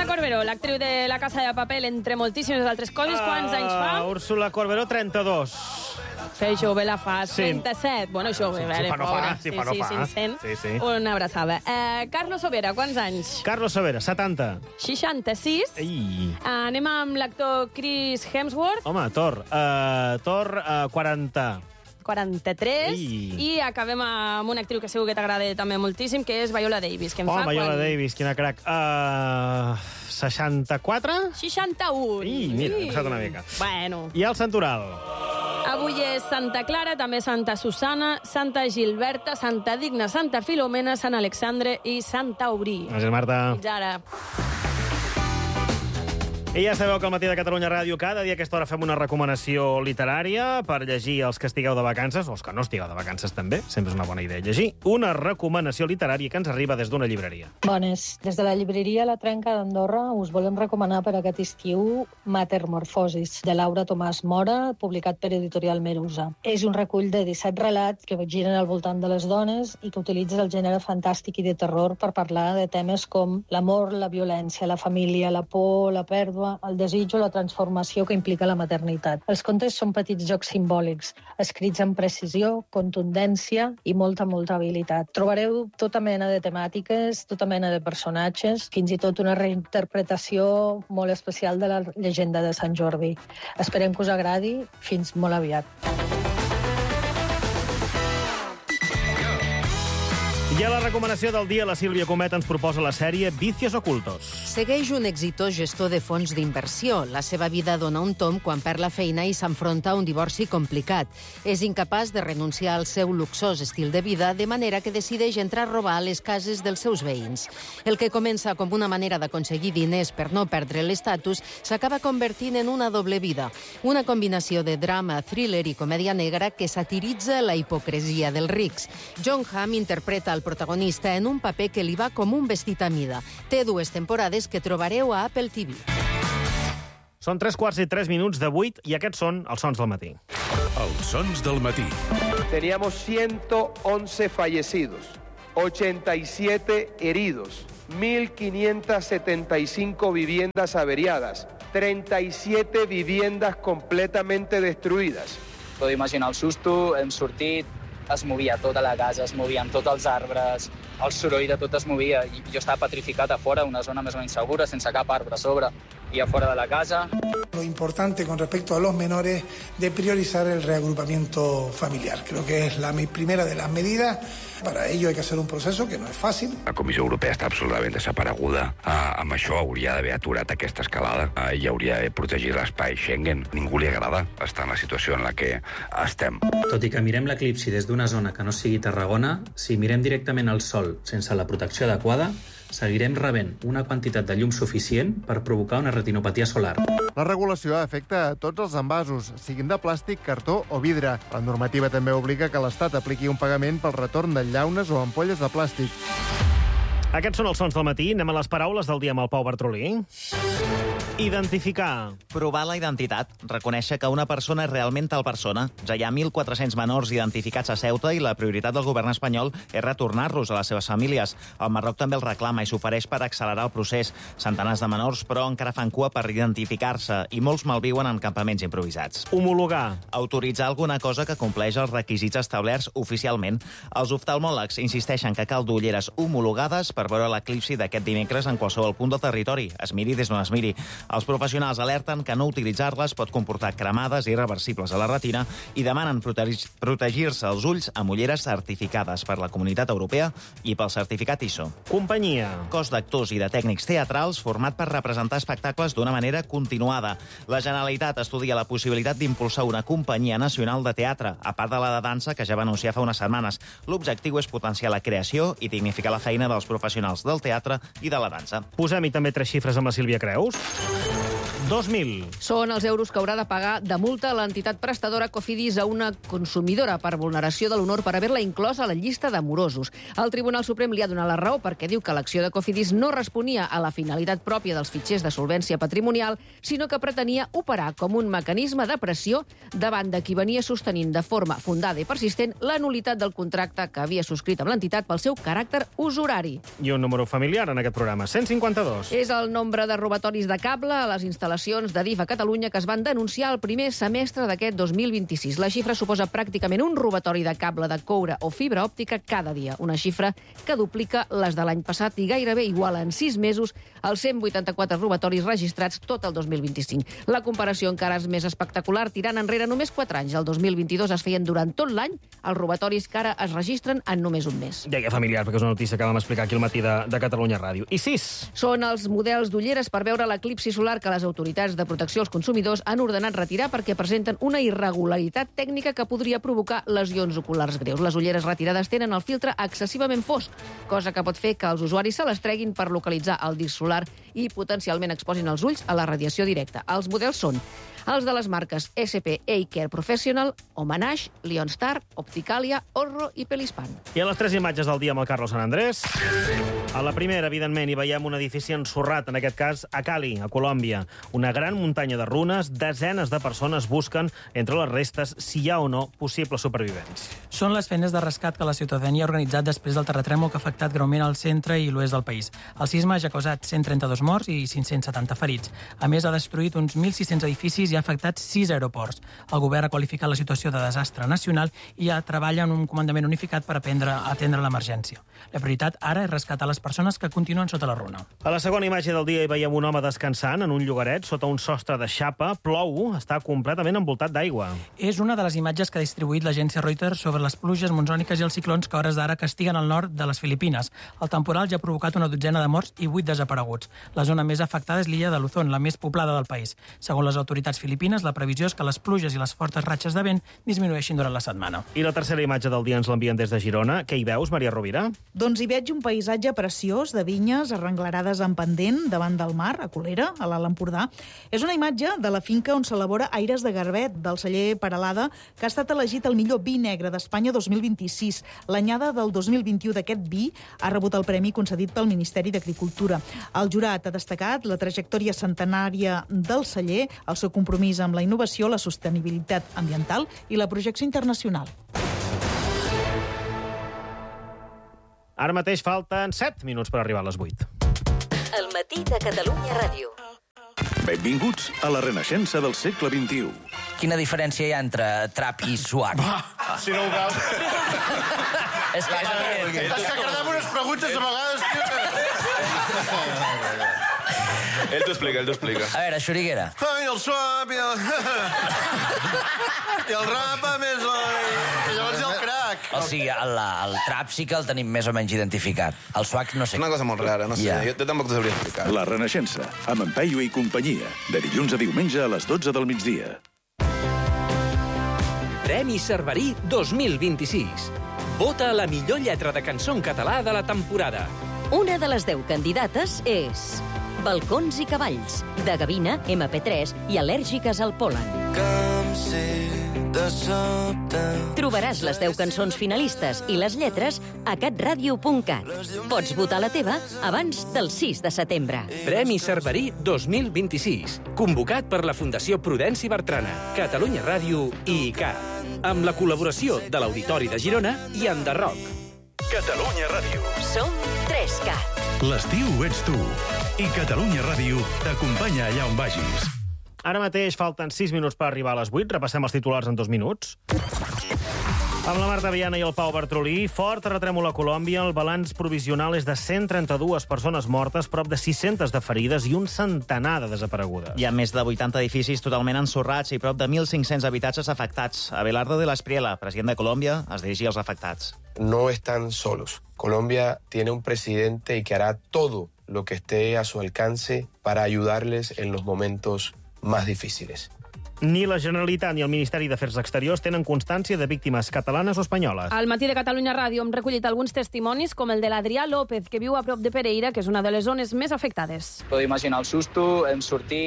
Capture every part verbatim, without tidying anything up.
Úrsula Corberó, l'actriu de La Casa de Papel, entre moltíssimes altres coses, quants anys fa? Uh, Úrsula Corberó, trenta-dos. Que jove la fa, Sí. trenta-set. Bueno, jove, Sí, vale, si fa no fa, pobra. si fa no sí, fa. Sí, sí, Sí, sí. Una abraçada. Eh, Carlos Sobera, quants anys? Carlos Sobera, setanta. seixanta-sis. Ei. Anem amb l'actor Chris Hemsworth, Home, Thor. Uh, Thor, uh, quaranta. quaranta-tres. Ei. I acabem amb una actriu que segur que t'agrada també moltíssim, que és Viola Davis. Que em Oh, fa Viola quan... Davis, quina crac. Uh, seixanta-quatre? seixanta-un. Ih, mira, he passat una mica. Bueno. I el Santoral. Avui és Santa Clara, també Santa Susana, Santa Gilberta, Santa Digna, Santa Filomena, Sant Alexandre i Santa Obrí. Gràcies, Marta. Fins ara. I ja sabeu que al Matí de Catalunya Ràdio cada dia a aquesta hora fem una recomanació literària per llegir els que estigueu de vacances, o els que no estigueu de vacances també, sempre és una bona idea llegir, una recomanació literària que ens arriba des d'una llibreria. Bones. Des de la llibreria La Trenca d'Andorra us volem recomanar per aquest estiu Metamorfosis, de Laura Tomàs Mora, publicat per Editorial Merusa. És un recull de disset relats que giren al voltant de les dones i que utilitza el gènere fantàstic i de terror per parlar de temes com l'amor, la violència, la família, la por, la pèrdua, el desig o la transformació que implica la maternitat. Els contes són petits jocs simbòlics, escrits amb precisió, contundència i molta, molta habilitat. Trobareu tota mena de temàtiques, tota mena de personatges, fins i tot una reinterpretació molt especial de la llegenda de Sant Jordi. Esperem que us agradi. Fins molt aviat. I a la recomanació del dia, la Sílvia Comet ens proposa la sèrie Vicios Ocultos. Segueix un exitós gestor de fons d'inversió. La seva vida dona un tomb quan perd la feina i s'enfronta a un divorci complicat. És incapaç de renunciar al seu luxós estil de vida, de manera que decideix entrar a robar a les cases dels seus veïns. El que comença com una manera d'aconseguir diners per no perdre l'estatus s'acaba convertint en una doble vida. Una combinació de drama, thriller i comèdia negra que satiritza la hipocresia dels rics. John Hamm interpreta el protagonista en un paper que li va com un vestit a mida. Té dues temporades que trobareu a Apple T V. Són tres quarts i tres minuts de vuit i aquests són els sons del matí. Els sons del matí. Teníamos ciento once fallecidos, ochenta y siete heridos, mil quinientas setenta y cinco viviendas averiadas, treinta y siete viviendas completamente destruïdes. Podeu imaginar el susto, hem sortit, es movia tota la casa, es movien tots els arbres, el soroll de tot es movia. I jo estava petrificat a fora, una zona més o menys segura, sense cap arbre a sobre, i a fora de la casa. Lo importante con respecto a los menores de priorizar el reagrupamiento familiar. Creo que es la primera de las medidas. Para ello hay que hacer un proceso que no es fácil. La Comissió Europea està absolutament desapareguda. Ah, amb això hauria d'haver aturat aquesta escalada ah, i hauria d'haver protegit l'espai Schengen. Ningú li agrada estar en la situació en la que estem. Tot i que mirem l'eclipsi des d'una zona que no sigui Tarragona, si mirem directament al Sol sense la protecció adequada, seguirem rebent una quantitat de llum suficient per provocar una retinopatia solar. La regulació afecta a tots els envasos, siguin de plàstic, cartó o vidre. La normativa també obliga que l'Estat apliqui un pagament pel retorn de llaunes o ampolles de plàstic. Aquests són els sons del matí. Anem a les paraules del dia amb el Pau Bartrolí. Identificar. Provar la identitat. Reconèixer que una persona és realment tal persona. Ja hi ha mil quatre-cents menors identificats a Ceuta i la prioritat del govern espanyol és retornar-los a les seves famílies. El Marroc també el reclama i s'ofereix per accelerar el procés. Centenars de menors, però, encara fan cua per identificar-se i molts malviuen en campaments improvisats. Homologar. Autoritzar alguna cosa que compleix els requisits establerts oficialment. Els oftalmòlegs insisteixen que cal dur ulleres homologades per veure l'eclipsi d'aquest dimecres en qualsevol punt del territori. Es miri des d'on es miri. Els professionals alerten que no utilitzar-les pot comportar cremades irreversibles a la retina i demanen protegir-se els ulls amb ulleres certificades per la Comunitat Europea i pel certificat I S O. Companyia. Cos d'actors i de tècnics teatrals format per representar espectacles d'una manera continuada. La Generalitat estudia la possibilitat d'impulsar una companyia nacional de teatre, a part de la de dansa que ja va anunciar fa unes setmanes. L'objectiu és potenciar la creació i dignificar la feina dels professionals del teatre i de la dansa. Posem-hi també tres xifres amb la Sílvia Creus. dos mil. Són els euros que haurà de pagar de multa l'entitat prestadora Cofidis a una consumidora per vulneració de l'honor per haver-la inclòs a la llista de morosos. El Tribunal Suprem li ha donat la raó perquè diu que l'acció de Cofidis no responia a la finalitat pròpia dels fitxers de solvència patrimonial, sinó que pretenia operar com un mecanisme de pressió davant de qui venia sostenint de forma fundada i persistent la nulitat del contracte que havia subscrit amb l'entitat pel seu caràcter usurari. I un número familiar en aquest programa, cent cinquanta-dos. És el nombre de robatoris de cable a les instal·lacions de D I F a Catalunya que es van denunciar el primer semestre d'aquest dos mil vint-i-sis. La xifra suposa pràcticament un robatori de cable de coure o fibra òptica cada dia, una xifra que duplica les de l'any passat i gairebé iguala en sis mesos els cent vuitanta-quatre robatoris registrats tot el dos mil vint-i-cinc. La comparació encara és més espectacular, tirant enrere només quatre anys. El dos mil vint-i-dos es feien durant tot l'any els robatoris que ara es registren en només un mes. Deia familiar, perquè és una notícia que vam explicar aquí al matí de, de Catalunya Ràdio. I sis. Són els models d'ulleres per veure l'eclipsi solar que les autoritats de protecció als consumidors han ordenat retirar perquè presenten una irregularitat tècnica que podria provocar lesions oculars greus. Les ulleres retirades tenen el filtre excessivament fosc, cosa que pot fer que els usuaris se les treguin per localitzar el disc solar i potencialment exposin els ulls a la radiació directa. Els models són els de les marques S P A-Care Professional, Homanage, Leonstar, Opticalia, Orro i Pelispan. I a les tres imatges del dia amb el Carlos Sant Andrés. A la primera, evidentment, hi veiem un edifici ensorrat, en aquest cas a Cali, a Colòmbia. Una gran muntanya de runes, desenes de persones busquen entre les restes si hi ha o no possibles supervivents. Són les feines de rescat que la ciutadania ha organitzat després del terratrèmol que ha afectat greument al centre i l'oest del país. El sisme ja ha causat cent trenta-dos morts i cinc-cents setanta ferits. A més, ha destruït uns mil sis-cents edificis i ha afectat sis aeroports. El govern ha qualificat la situació de desastre nacional i ja treballa en un comandament unificat per aprendre a atendre l'emergència. La prioritat ara és rescatar les persones que continuen sota la runa. A la segona imatge del dia hi veiem un home descansant en un llogaret sota un sostre de xapa. Plou, està completament envoltat d'aigua. És una de les imatges que ha distribuït l'agència Reuters sobre les pluges monsòniques i els ciclons que a hores d'ara castiguen el nord de les Filipines. El temporal ja ha provocat una dotzena de morts i vuit desapareguts. La zona més afectada és l'illa de Luzón, la més poblada del país. Segons les autoritats filipines, la previsió és que les pluges i les fortes ratxes de vent disminueixin durant la setmana. I la tercera imatge del dia ens l'envien des de Girona. Què hi veus, Maria Rovira? Doncs hi veig un paisatge preciós de vinyes arrenglerades en pendent davant del mar, a Colera, a l'Alt Empordà. És una imatge de la finca on s'elabora Aires de Garbet, del celler Peralada, que ha estat elegit el millor vi negre d'Espanya dos mil vint-i-sis. L'anyada del dos mil vint-i-u d'aquest vi ha rebut el premi concedit pel Ministeri d'Agricultura. El jurat ha destacat la trajectòria centenària del celler, el seu compromís amb la innovació, la sostenibilitat ambiental i la projecció internacional. Ara mateix falten set minuts per arribar a les vuit. El matí de Catalunya Ràdio. Benvinguts a la renaixença del segle vint-i-u. Quina diferència hi ha entre trap i swag? Ah, si no ho veus... És que, és és que cardem unes preguntes a vegades, tio. Ell t'ho explica, ell t'ho explica. A veure, Xuriguera. Ai, el swap i el... I el rap, a més, i llavors hi ha el crack. O sigui, el, el trap sí que el tenim més o menys identificat. El swag no sé. Una cosa molt rara, no sé. Yeah. Jo, jo tampoc t'ho sabria explicar. La renaixença, amb en Peyu i companyia. De dilluns a diumenge a les dotze del migdia. Premi Cerverí dos mil vint-i-sis. Vota la millor lletra de cançó en català de la temporada. Una de les deu candidates és Balcons i cavalls, de Gavina, ema pe tres i Al·lèrgiques al pol·len. Trobaràs les deu cançons finalistes i les lletres a catradio punt cat. Pots votar la teva abans del sis de setembre. Premi Cerverí dos mil vint-i-sis. Convocat per la Fundació Prudenci Bertrana, Catalunya Ràdio i I C A. Amb la col·laboració de l'Auditori de Girona i Enderroc. Catalunya Ràdio. Som tres cat. L'estiu ets tu. I Catalunya Ràdio t'acompanya allà on vagis. Ara mateix falten sis minuts per arribar a les vuit. Repassem els titulars en dos minuts. Amb la Marta Viana i el Pau Bartrolí, fort terratrèmol a Colòmbia, el balanç provisional és de cent trenta-dues persones mortes, prop de sis-centes de ferides i un centenar de desaparegudes. Hi ha més de vuitanta edificis totalment ensorrats i prop de mil cinc-cents habitatges afectats. Abelardo de la Espriela, president de Colòmbia, es dirigia als afectats. No están solos. Colombia tiene un presidente y que hará todo lo que esté a su alcance para ayudarles en los momentos más difíciles. Ni la Generalitat ni el Ministeri d'Afers Exteriors tenen constància de víctimes catalanes o espanyoles. Al matí de Catalunya Ràdio hem recollit alguns testimonis, com el de l'Adrià López, que viu a prop de Pereira, que és una de les zones més afectades. Podeu imaginar el susto, hem sortit,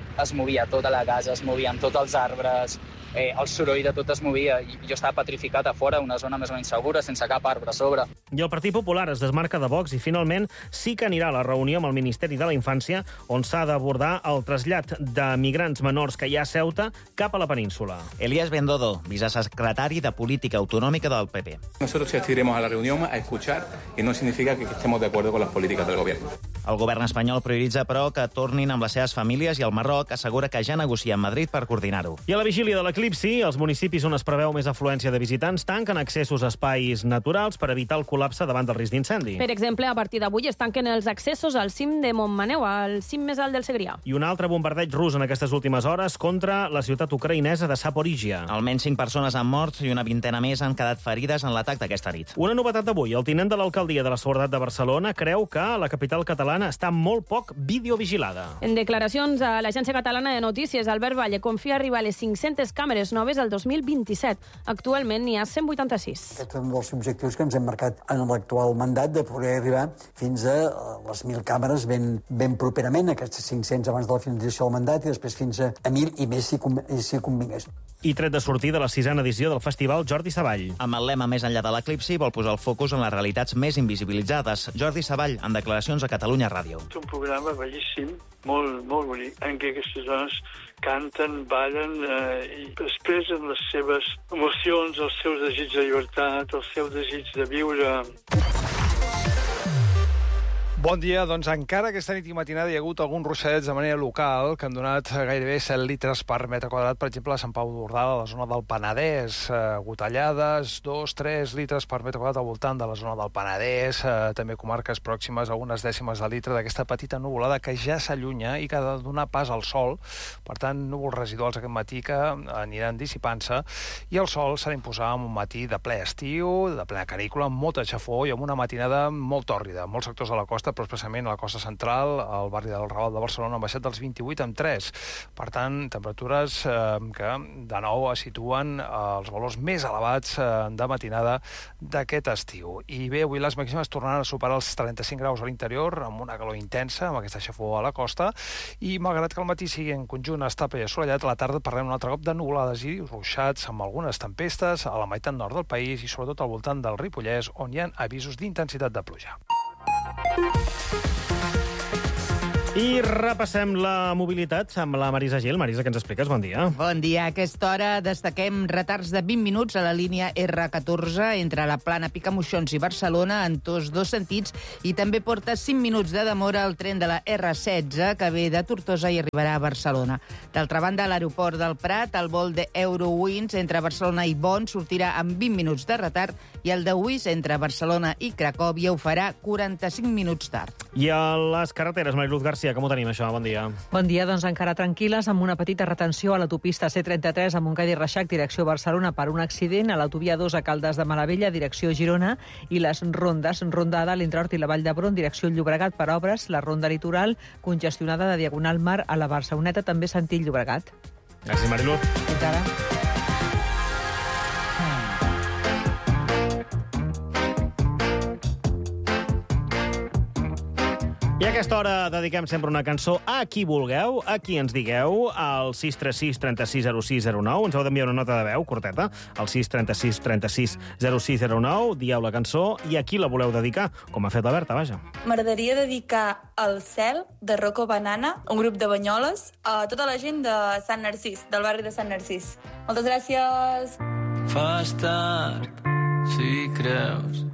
es movia tota la casa, es movien tots els arbres, eh, el soroll de tot es movia, i jo estava petrificat a fora, una zona més o menys segura, sense cap arbre a sobre. I el Partit Popular es desmarca de Vox i finalment sí que anirà a la reunió amb el Ministeri de la Infància, on s'ha d'abordar el trasllat de migrants menors que hi ha a Ceuta cap a la península. Elías Bendodo, vicesecretari de Política Autonòmica del P P. Nosotros asistiremos a la reunión a escuchar y no significa que estemos de acuerdo con las políticas del gobierno. El govern espanyol prioritza, però, que tornin amb les seves famílies i el Marroc assegura que ja negocia amb Madrid per coordinar-ho. I a la vigília de l'eclipsi, els municipis on es preveu més afluència de visitants tanquen accessos a espais naturals per evitar el col·lapse davant del risc d'incendi. Per exemple, a partir d'avui es tanquen els accessos al cim de Montmaneu, al cim més alt del Segrià. I un altre bombardeig rus en aquestes últimes hores contra la ciutat ucraïnesa de Zaporizhia. Almenys cinc persones han mort i una vintena més han quedat ferides en l'atac d'aquesta nit. Una novetat d'avui. El tinent de l'alcaldia de la Seguretat de Barcelona creu que la capital catalana està molt poc videovigilada. En declaracions a l'Agència Catalana de Notícies, Albert Valle confia arribar a les cinc-centes càmeres noves al dos mil vint-i-set. Actualment n'hi ha cent vuitanta-sis. Aquest és un dels objectius que ens hem marcat en l'actual mandat, de poder arribar fins a les mil càmeres ben, ben properament, aquestes cinc-cents abans de la finalització del mandat, i després fins a mil i més si, si convingués. I tret de sortir de la sisena edició del festival Jordi Savall. Amb el lema Més enllà de l'eclipsi vol posar el focus en les realitats més invisibilitzades. Jordi Savall, en declaracions a Catalunya Ràdio. És un programa bellíssim, molt, molt bonic, en què aquestes dones canten, ballen eh, i expressen les seves emocions, els seus desig de llibertat, el seu desig de viure. Bon dia. Doncs encara aquesta nit i matinada hi ha hagut alguns ruixadets de manera local que han donat gairebé set litres per metre quadrat, per exemple, a Sant Pau d'Ordal, a la zona del Penedès. Eh, gotellades, dos, tres litres per metre quadrat al voltant de la zona del Penedès. Eh, també comarques pròximes a unes dècimes de litre d'aquesta petita nuvolada que ja s'allunya i que ha de donar pas al sol. Per tant, núvols residuals aquest matí que aniran dissipant-se i el sol s'ha d'imposar amb un matí de ple estiu, de plena canícula, amb molta xafó i amb una matinada molt tòrrida. Molts sectors de la costa, però especialment a la costa central, al barri del Raval de Barcelona, han baixat dels vint-i-vuit amb tres. Per tant, temperatures eh, que de nou es situen als valors més elevats eh, de matinada d'aquest estiu. I bé, avui les màximes tornaran a superar els trenta-cinc graus a l'interior, amb una calor intensa, amb aquesta xafó a la costa, i malgrat que el matí sigui en conjunt estable i assolellat, a la tarda parlem un altre cop de nuvolades i ruixats amb algunes tempestes a la meitat nord del país i sobretot al voltant del Ripollès, on hi ha avisos d'intensitat de pluja. I repassem la mobilitat amb la Marisa Gil. Marisa, què ens expliques? Bon dia. Bon dia. A aquesta hora destaquem retards de vint minuts a la línia erre catorze entre la Plana Picamoixons i Barcelona en tots dos sentits i també porta cinc minuts de demora al tren de la erre setze que ve de Tortosa i arribarà a Barcelona. D'altra banda, a l'aeroport del Prat, el vol de Eurowings entre Barcelona i Bonn sortirà amb vint minuts de retard i el de Wizz entre Barcelona i Cracòvia ho farà quaranta-cinc minuts tard. I a les carreteres, Mariluz García, com ho tenim, això? Bon dia. Bon dia, doncs encara tranquil·les, amb una petita retenció a l'autopista ce trenta-tres a Montcada i Reixac, direcció Barcelona, per un accident, a l'autovia dos a Caldes de Malavella, direcció Girona, i les rondes, ronda a l'entre Hort i la Vall d'Hebron, direcció Llobregat, per obres, la ronda litoral, congestionada de Diagonal Mar a la Barceloneta, també sentit Llobregat. Gràcies, Mariluz. Fins ara. I a aquesta hora dediquem sempre una cançó a qui vulgueu, a qui ens digueu, al sis tres sis, trenta-sis, zero sis, zero nou. Ens heu d'enviar una nota de veu, corteta, al sis trenta-sis, trenta-sis, zero sis, zero nou. Dieu la cançó i a qui la voleu dedicar, com ha fet la Berta, vaja. M'agradaria dedicar El cel, de Rocco Banana, un grup de Banyoles, a tota la gent de Sant Narcís, del barri de Sant Narcís. Moltes gràcies! Fas tard, si creus